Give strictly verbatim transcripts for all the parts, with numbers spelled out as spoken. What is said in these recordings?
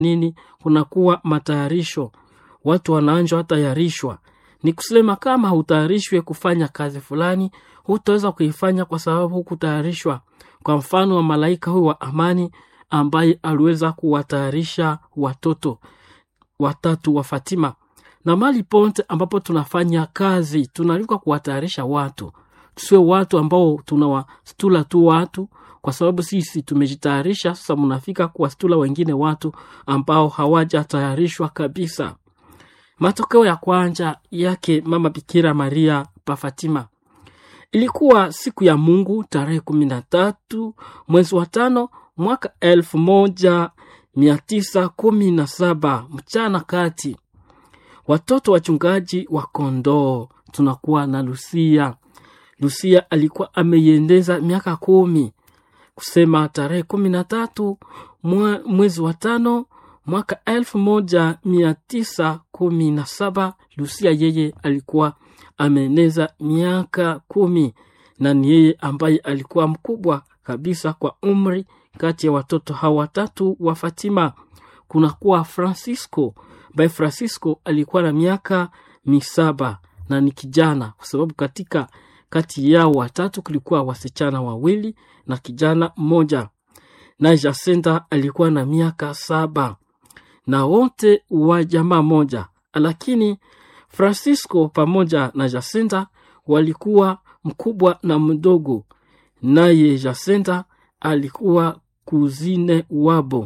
nini, kunakuwa matayarisho, watu wanaanza tayarishwa. Ni kusema kama hutayarishwe kufanya kazi fulani, hutaweza kuifanya kwa sababu hukutayarishwa. Kwa mfano wa malaika huyu wa amani ambaye aliweza kuwatayarisha watoto watatu wa Fatima. Na mali ponte ambapo tunafanya kazi, tunalika kuwatayarisha watu. Tusiwe watu ambao tunawastula tu watu, kwa sababu sisi tumejitayarisha, sasa mnafika kuwastula wengine watu ambao hawajatayarishwa kabisa. Matokeo ya kwanza yake mama Bikira Maria pa Fatima. Ilikuwa siku ya Mungu tarehe kumi na tatu mwezi wa tano mwaka elfu moja mia tisa kumi na saba mchana kati. Watoto wachungaji wa kondoo tunakuwa na Lucia. Lucia alikuwa ameiendeza miaka kumi. Kusema tarehe kumi na tatu mwezi wa tano mwaka elfu moja mia tisa kumi na saba, Lucia yeye alikuwa ameneza miaka kumi, na ni yeye ambaye alikuwa mkubwa kabisa kwa umri kati ya watoto hawa watatu wa Fatima. Kuna kuwa Francisco. By Francisco alikuwa na miaka misaba na ni kijana, kwa sababu katika kati yao watatu kulikuwa wasichana wawili na kijana mmoja. Na Jacinta alikuwa na miaka saba na wote wa jamaa moja. Lakini Francisco pamoja na Jacinta walikuwa mkubwa na mdogo, naye Jacinta alikuwa kuzine wabo.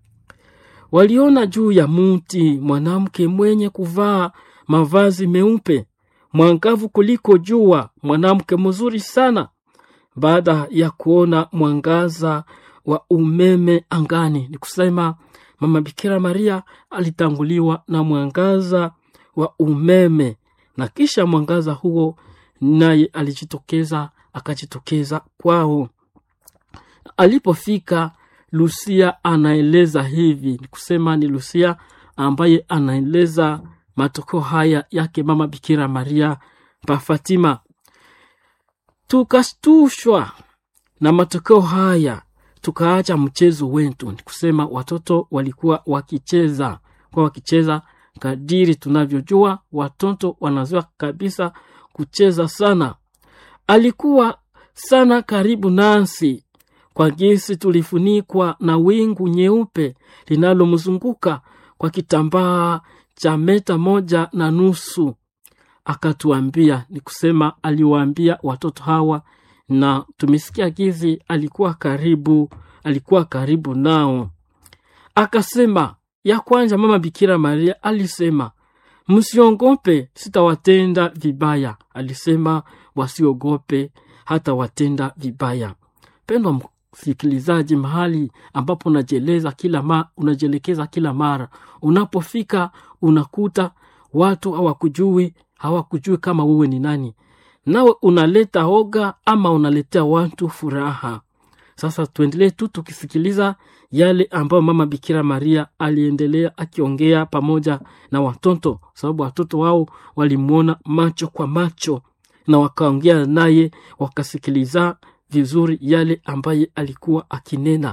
Waliona juu ya mti mwanamke mwenye kuvaa mavazi meupe, mwangavu kuliko jua, mwanamke mzuri sana. Baada ya kuona mwangaza wa umeme angani, ni kusema mama Bikira Maria alitanguliwa na mwangaza wa umeme, na kisha mwangaza huo naye alijitokeza, akajitokeza kwao. Alipofika, Lucia anaeleza hivi, ni kusema ni Lucia ambaye anaeleza matokeo haya yake mama Bikira Maria pa Fatima. Tukastushwa na matokeo haya, tukaacha mchezo wetu. Ni kusema watoto walikuwa wakicheza, kwa wakicheza kadiri tunavyojua watoto wanazoea kabisa kucheza sana. Alikuwa sana karibu nasi, kwa jinsi tulifunikwa na wingu nyeupe linalomzunguka kwa kitambaa cha meta moja na nusu. Akatuambia, ni kusema aliwaambia watoto hawa, na tumesikia gizi alikuwa karibu, alikuwa karibu nao. Akasema, ya kwanza mama Bikira Maria alisema, msiongope, sitawatenda vibaya. Alisema wasiogope hata watenda vibaya. Pendwa msikilizaji, mahali ambapo unajeleza kila ma, unajelekeza kila mara, unapofika unakuta watu hawakujui, hawakujui kama wewe ni nani. Nawe unaleta hoga ama unaletea watu furaha. Sasa tuendelee tu tukisikiliza yale ambayo mama Bikira Maria aliendelea akiongea pamoja na watoto, sababu watoto wao walimuona macho kwa macho na wakaongea naye, wakasikiliza vizuri yale ambaye alikuwa akinena.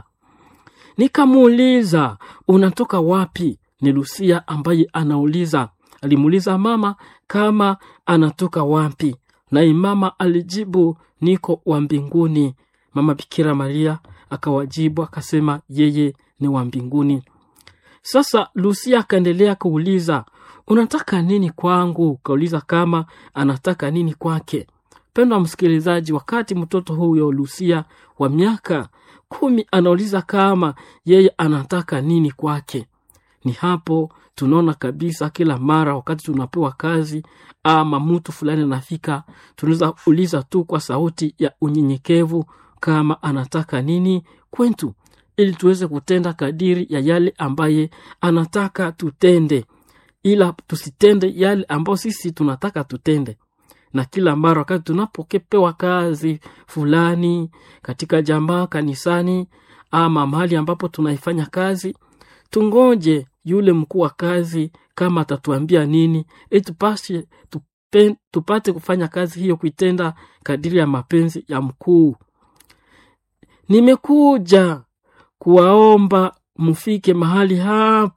Nikamuuliza, unatoka wapi? Ni Lucia ambaye anauliza. Alimuuliza mama kama anatoka wapi, na mama alijibu, niko wa mbinguni. Mama Bikira Maria akawajibu akasema yeye ni wa mbinguni. Sasa Lucia akaendelea kuuliza, unataka nini kwangu? Kauliza kama anataka nini kwake. Pendwa msikilizaji, wakati mtoto huyo Lucia wa miaka kumi anauliza kama yeye anataka nini kwake, ni hapo tunaona kabisa kila mara wakati tunapewa kazi ama mtu fulani anafika, tunaweza uliza tu kwa sauti ya unyenyekevu kama anataka nini kwetu, ili tuweze kutenda kadiri ya yale ambaye anataka tutende, ila tusitende yale ambayo sisi tunataka tutende. Na kila mara wakati tunapokepewa kazi fulani katika jamaa, kanisani ama mahali ambapo tunaifanya kazi, tungoje yule mkuu wa kazi kama atatuambia nini, ili tupate tupen, tupate kufanya kazi hiyo, kuitenda kadiri ya mapenzi ya mkuu. Nimekuja kuwaomba mufike mahali hapo